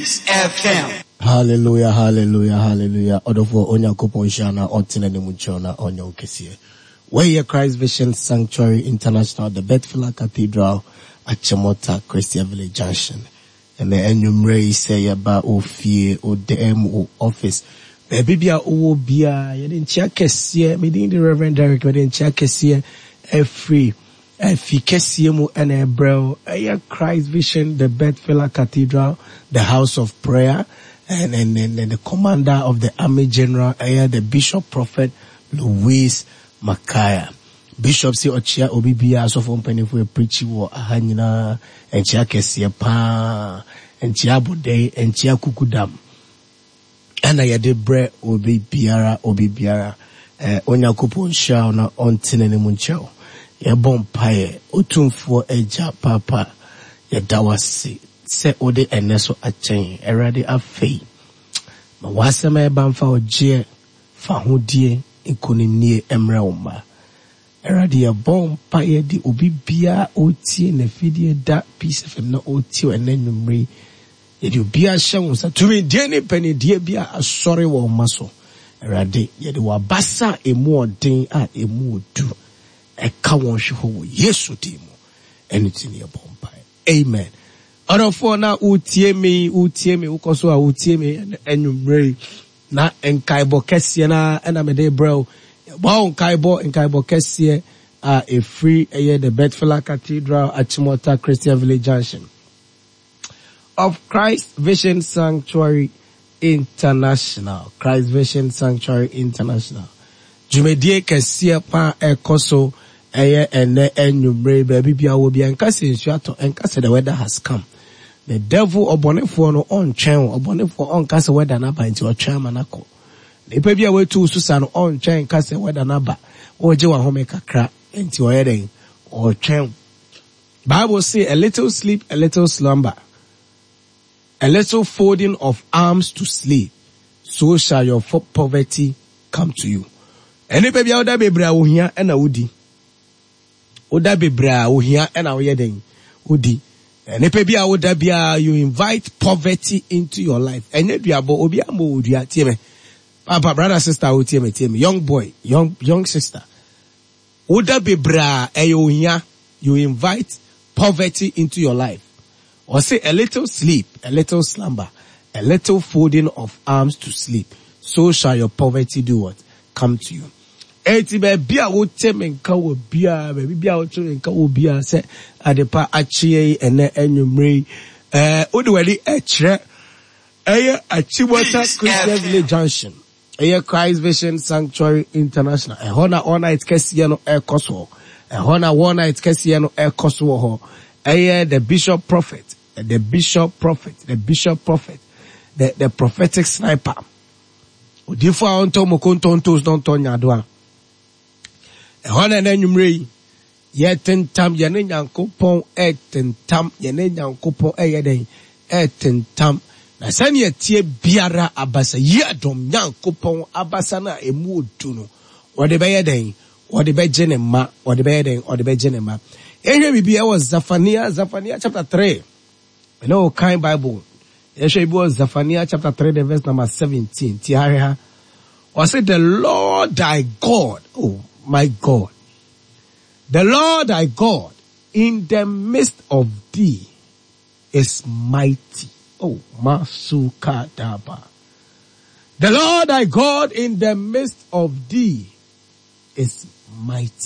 Kings FM. Hallelujah, hallelujah, hallelujah. Odofo onya kuponshana otine ni muchona onya ukesie. We're here, Christ Vision Sanctuary International, the Bethlehem Cathedral at Chemota Christian Village Junction. And the enumerate say about ofie o DM o office. Baby bia o bia yedin chia kesie, meeting the Reverend Derek yedin chia kesie free. Fikesiemu and Hebreo, Christ Vision, the Bethlehem Cathedral, the House of Prayer, and the commander of the Army General, the Bishop Prophet Louis Makaya. Bishop si ochia obibia so for mpani for preach wo ahanyina enchia kese pa enchia bode enchia kukudam ana yede bre obibiara onyakopo nsha na ontene ne munchao ye bompaye otumfo eja papa ye dawasi se ode eneso achen erade afei ma wasema e bamfa oje fa hodie ekonimnie emre oma erade ye bompaye di obibia otie na fidie da peace fm na otie enenumri ye di obia hye sa tumi die ne pani die bia asori wo maso erade ye di wabasa emu odin a emu odu eka won hwe Yesu dimo anything ye bompaye amen. Odofo na utie me ukoso a utie me enumre na enkaibo kese na ena me de bro ba enkaibo kese a free the Bethlehem Cathedral at Chemota Christian Village Junction of Christ Vision Sanctuary International. Christ Vision Sanctuary International jumedie kese pa ekoso ene enumre baby bia wo bia nkase nsuato enkase the weather has come. The devil obonefo no on chen obonefo on kase weather na ba nti o twen manako. Ne pa bia wetu susa no on chen kase weather na ba oje wa home kakra nti o yeden o twen. Bible say a little sleep, a little slumber, a little folding of arms to sleep, so shall your poverty come to you. Ene pa bia oda bebra wo hia na wudi. Oda bebra wo hia na wo yeden wudi. Nepe bia oda bia you invite poverty into your life. Enye duabo obi amo odua tie me. Papa brother sister o tie me. Young boy, young sister. Oda bebra eyo hia you invite poverty into your life. Or say a little sleep, a little slumber, a little folding of arms to sleep. So shall your poverty do what? Come to you. Eti be bia wo teme nka wo bia be bia wo teme nka wo bia se adepa achie ene enwumre odi wali echre Chemota Christian Village Junction Christ Vision Sanctuary International hona all night kesiye no ekoso hona one night kesiye no ekoso ho the Bishop Prophet the prophetic sniper odifo onto mokontontos don tonya doa ehona na nwumre yetentam yene nyankopon etentam yene nyankopon eyeden etentam na sane etie biara abasa yedom nyankopon abasa na emu odu no wode beyeden wode begene ma wode beyeden wode begene ma ehwe bibia was Zephaniah chapter 3 no kind Bible ehwe bibia was Zephaniah chapter 3 the verse number 17 ti ha or say the Lord thy God, oh my God, the Lord thy God in the midst of thee is mighty. Oh, Masuka Daba. The Lord thy God in the midst of thee is mighty.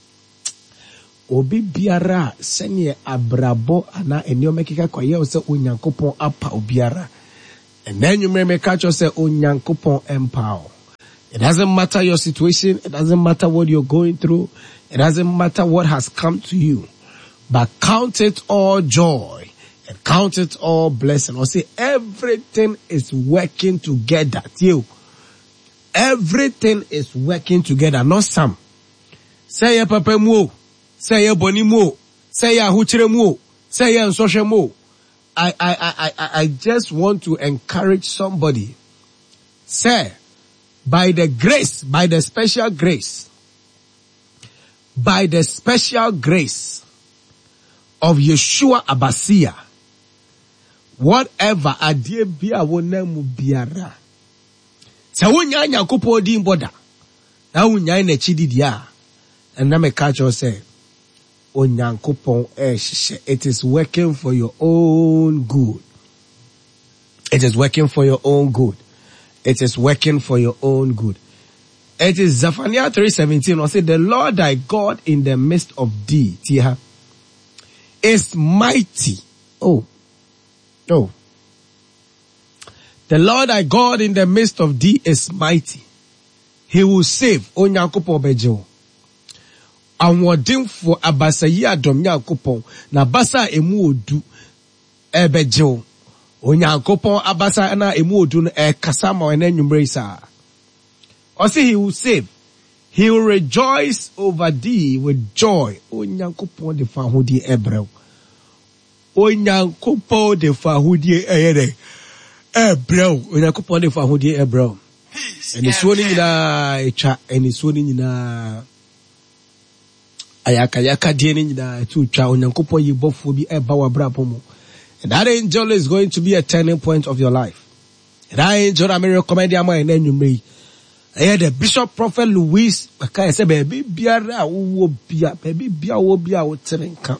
Obi biara senye abrabo ana eniomekika kwa ye se onyankopon apa obiara. And then you may catch yourself onyankopon empower. It doesn't matter your situation. It doesn't matter what you're going through. It doesn't matter what has come to you. But count it all joy and count it all blessing. Or say everything is working together. Everything is working together. Not some. Say ya papa mo. Say ya boni mo. Say ya huchire mo. Say ya nsoshe mo. I just want to encourage somebody. Say, by the grace, by the special grace of Yeshua Abasiya, whatever adie bia wona mu biara sa wonya Nyankopɔn din boda na wonya na chididi a na me catch you say Onyankopɔn it is working for your own good. It is working for your own good. It is working for your own good. It is Zephaniah 3:17. I say the Lord thy God in the midst of thee, Tia, is mighty. Oh. The Lord thy God in the midst of thee is mighty. He will save. Onyankopɔn bejo. Anwodinfo abasayi adom Nyankopɔn na basa emu odu ebejo. Onyankopɔn abasa na emu odu no kasa ma ena nwumre sa. Ose he will save. He will rejoice over thee with joy. Onyankopɔn de fa hodi ebrel. Onyankopɔn de fa hodi eyede. Ebrel. Onyankopɔn de fa hodi ebrel. Eni so ni nyina etwa, eni so ni nyina ayaka die ni nyina etu twa. Onyankopɔn yibofo bi eba wa brapo mu. And that angel is going to be a turning point of your life. And that angel I may recommend you and then you may. The Bishop Prophet Louis Makaya said, baby biara wo bia, baby bia wo bia wo terenka.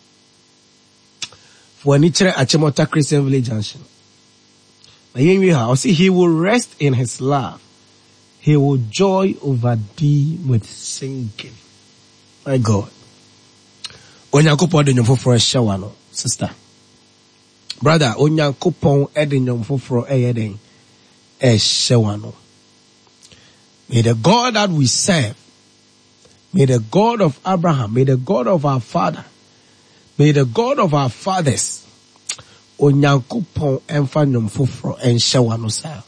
For Nichre Achimota Christian Village Junction. I see he will rest in his love. He will joy over thee with singing. My God. Onyankopɔn de nyomfo for a shower no, sister. Brother, Onyankopɔn ede nyomfo for a shower no. May the God that we serve, may the God of Abraham, may the God of our father, may the God of our fathers, Onyankopɔn emfa nyomfo for and shower no sir.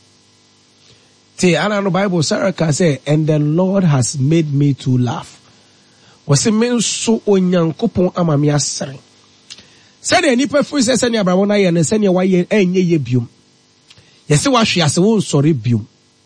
Te ana no Bible Sarah can say, and the Lord has made me to laugh. Wase men so Onyankopɔn ama me asere. Said any person says any abrabona ye ne send ye wa ye enye ye biom. Yesi wa hwe ase won sori biom.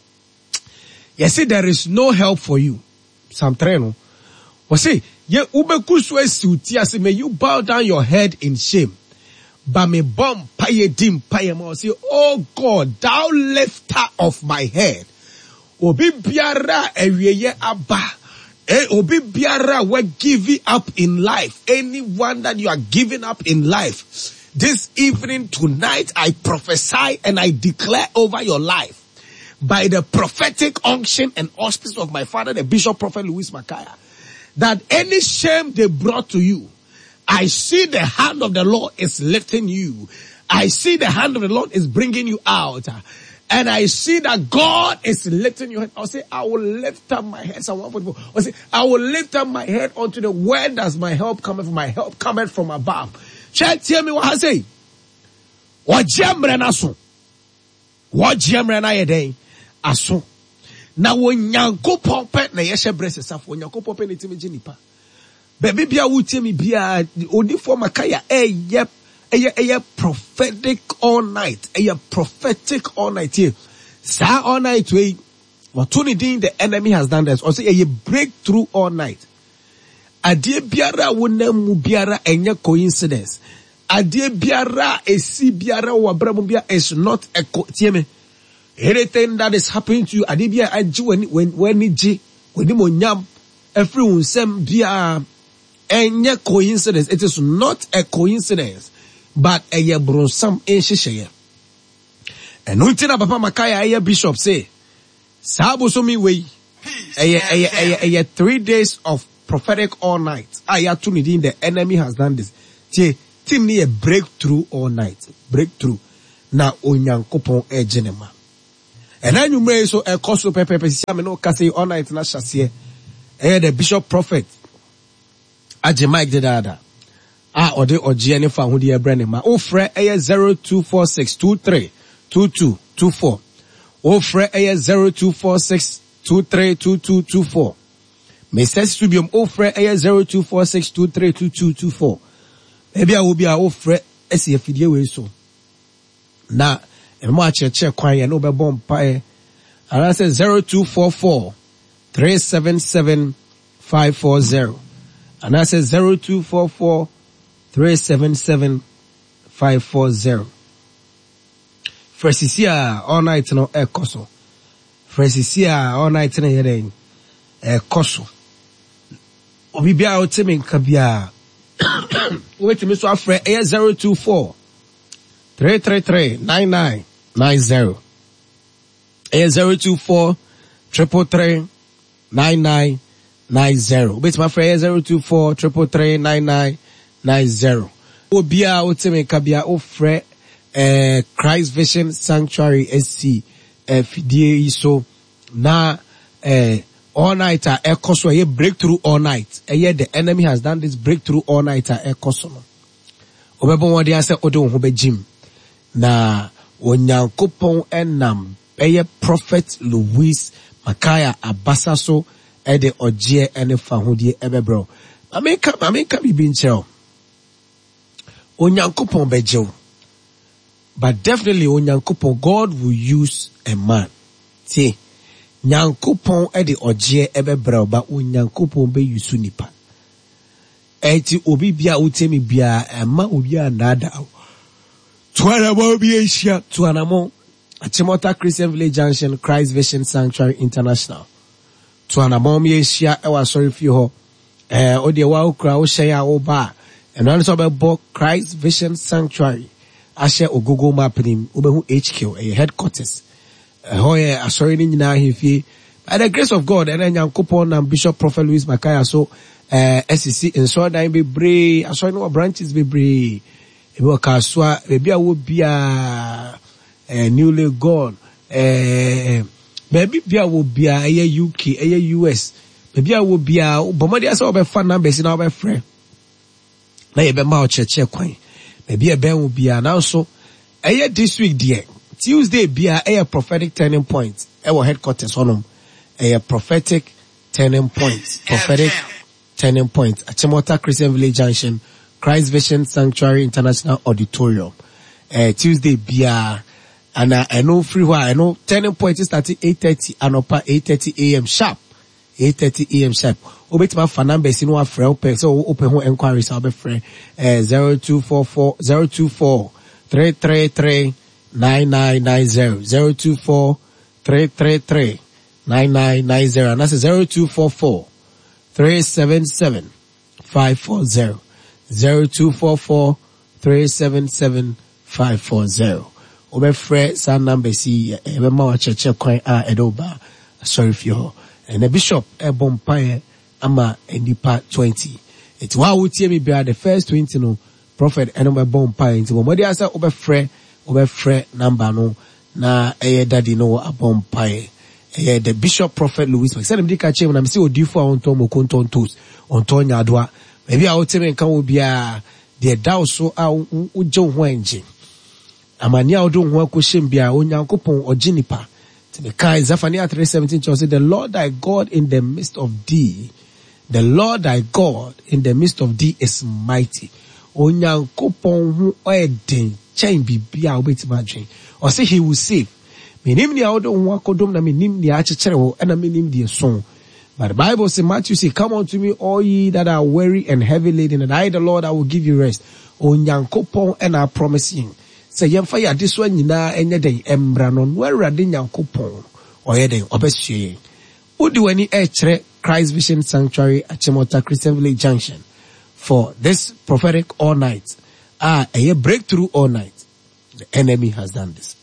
Yesi there is no help for you. Psalm 3 no. Wase ye ubeku so asiuti ase may you bow down your head in shame. Ba me bom paye dim paye mo say oh God thou lifter of my head. Obi biara ewieye aba. Obi biara we giving up in life. Anyone that you are giving up in life. This evening, tonight, I prophesy and I declare over your life by the prophetic unction and auspice of my father, the Bishop Prophet Louis Makaya, that any shame they brought to you, I see the hand of the Lord is lifting you. I see the hand of the Lord is bringing you out. And I see that God is lifting your head. I'll say, I will lift up my head. I'll say, I will lift up my head unto the where does my help come from? My help cometh from above. Check, tell me what I say. What jemre na so? What jemre na yedeng? Aso. Na Onyankopɔn pɛ na yɛhyɛ brɛsɛ safo. Onyankopɔn pɛ na timi jinipa. Baby bia wutie mi bia odifo makaya a prophetic all night. A prophetic all night here. Sa all night way. What the enemy has done this. Or say a breakthrough all night. Adie biara wona mu biara enye coincidence. Adie biara esi biara wabramu bia is not a tieme. Anything that is happening to you, adie bia aji when ji when monyam everyone sem bia enye coincidence. It is not a coincidence. But eye bronsam enhyehyeye. Eno ntina papa makaya eye bishop say sabo so mi we eye 3 days of prophetic all night. Aya to need the enemy has done this. Team need a breakthrough all night. Breakthrough. Na Onyankopɔn ejenema. And then you may so a cost pepe me no kase all night na shasie. The bishop prophet Aje Mike Dedada. Ode ojiene fa hudi ebrene ma. Ofre eye 0246232224. Ofre eye 0246232224. Message studium ofre eye 0246232224. Maybe I will be a ofre esi afidie we so. Na emo a cheche kwan ye no be bom pae. Ara say 0244377540. And I say 0244377540. Fresisia all night no ekoso. Fresisia all night no yeden ekoso. Obi bia o temi nka bia. Wait me so afre 024 333 9990. 024 333 9990. Wait my friend 024 333 9990. Obia o temi nka bia o frɛ Christ Vision Sanctuary SC fidie iso na all night ekoso ye breakthrough all night. The enemy has done this breakthrough all night ekoso no. Obebo wodi ase ode ho be jim. Na onyankopon enam Prophet Louis Makaya Abasa so de oje ene fahodie ebebro. Ameka bibi ncheo. Onyankopon bejew. But definitely onyankopon, God will use a man. See, nyankopon ede oje ebebro ba onyankopon be use nipa. Eti obi bia utemi bia ema obi anada. Tuanamo obi eshia tuanamo Achimota Christian Village Junction Christ Vision Sanctuary International. Tuanamo mi eshia ewa sorry fi ho. Odi wa okra o share oba. And also about Christ Vision Sanctuary. Ashe o Google map nim obehu HQ headquarters. Hoye asori ni nyina hefi. By the grace of God, and nyankopon and Bishop Prophet Louis Makaya so SEC in so dan be brave. Asori no branches be brave. Ebi o kaswa ebi a wo bia newly gone. Baby bia wo bia UK, US. Baby a wo bia bomodi asa obefa numbers na obefre. Na ye be ma o cheche kwan. Maybe a ben will be now so this week dear Tuesday be a prophetic turning point our headquarters on a prophetic turning point turning point at Chimota Christian Village Junction Christ Vision Sanctuary International Auditorium Tuesday be and I know free I know turning point is starting 8:30 and up 8:30 a.m. sharp 8:30 a.m. sharp. Obetima fanambes in one free open so open home inquiries I'll be free 0244 024 333 9990 024 333 9990 and that's 0244 377 540 0244 377 540. Obe free san number see ebe ma wa cheche kwan edoba sorry for you. And the bishop bompaye ama enipa 20. It's why we tie me be the first 20 no prophet enoma bompaye nti mo dey asa obefre number no na daddy no abompaye the bishop prophet Louis say dem dey catch him na me say odifo a onto mo kontontos onto nyadoa maybe a wote me kan wo bia the daw so a uje ho enje amani a odo ho akohyem bia onyankopon oginipa. Zephaniah 3:17 says, the Lord thy God in the midst of thee, the Lord thy God in the midst of thee is mighty. Onyankopon hu oyeden chain bibia obetimadwen. Or say he will save. Menim ni awodo hu akodom na menim ni achechere wo na menim die so. But the Bible says, Matthew say, come unto me all ye that are weary and heavy laden, and I the Lord I will give you rest. Onyankopon and I promise you. Say yemfa ya this one nyina enye den embra no werade nyankopon oyeden obesue udi wani echre Christ Vision Sanctuary at Chimota Christian Village Junction for this prophetic all night a breakthrough all night. The enemy has done this.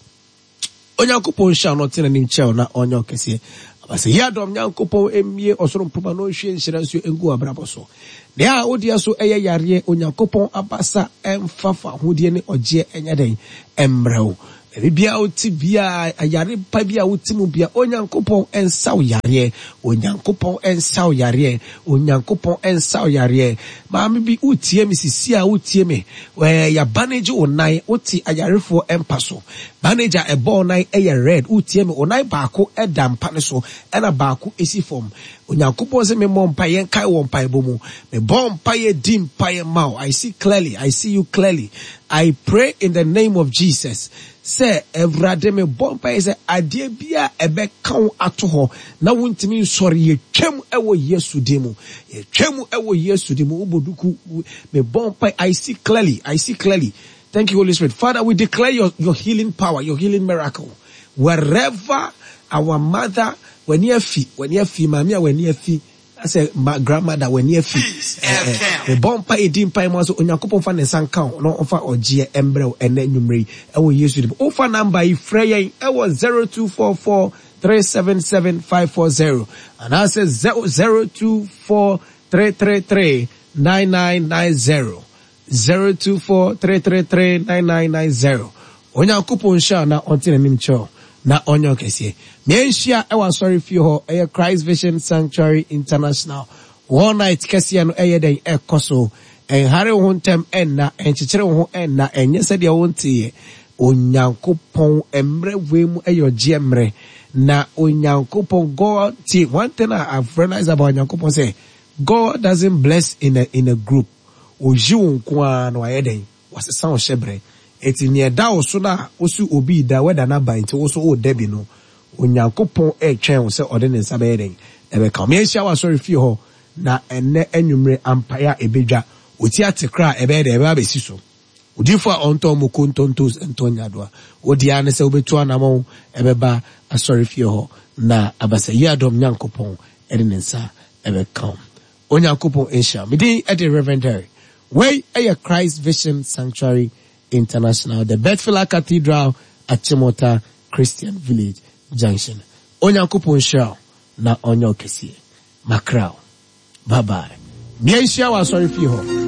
Onyankopon shall not in nim chel na onyo kese abase yadom nyankopon emie osoro mpoma no hwe nhiranso engu abraboso de a odia so yare onyankopon abasa emfafa hodie ne oje enyaden embrɛw bia oti bia ayare pa bia otimu bia onyankopon ensaw yare onyankopon ensaw yare onyankopon ensaw yare maami bi utie mi sisi a utie me ya banage onai oti ayarefo empaso manager ebo onai red utie me onai baako edampa ne so ena baako esi form onyankopon se me mompa yen kai wompa ebomu me bompa ye dimpa ye mau. I see you clearly. I pray in the name of Jesus. Say evrade me bompa say ade bia ebe kan ato ho na wontimi nsori ye twam ewo Yesu demu ye twam ewo Yesu demu oboduku me bompa. I see clearly Thank you, Holy Spirit. Father, we declare your healing power, your healing miracle. Wherever our mother, when you fee, mamia, when you fee, I say my grandmother, when you fee, the bompa edim paimos, Onyankopon fan and san count, no offer or G embryo and then numeri, and we use it. Offer number, Freya, I was 0244 377 540, and I said 024 333 9990. 024 333 9990. Onyankopon sha na onti nim cho na onyo kese. Mienhia e wa sorry fi ho e Christ Vision Sanctuary International. One night kese no e den e koso en hare ho ntem en na en chichire ho en na enye se de wontie. Onyankopon emre wemu e yo jemre na Onyankopon God. See, one thing I've realized about Onyankopon say God doesn't bless in a group. Ojiwo kwa no ayeden wasesa o shebre eti ne da oso na osu obi da weda na ba nti oso o debi no Onyankopon e twen se ode ne nsa be yeden ebe ka me hia wa sorry fi ho na enne anwumre ampaya ebedwa oti atekra ebe de ebe abesi so odifo a onto mo kontontos entonya doa odi ane se obetu anamo ebe ba sorry fi ho na abasa yi adom Nyankopon ede ne nsa ebe ka Onyankopon esha me din ede Reverend Harry Way a Christ Vision Sanctuary International, the Bethlehem Cathedral at Chimota Christian Village Junction. Onyankopon shao na onyo kesi. Makrao. Bye bye. Bien shao, sorry for you.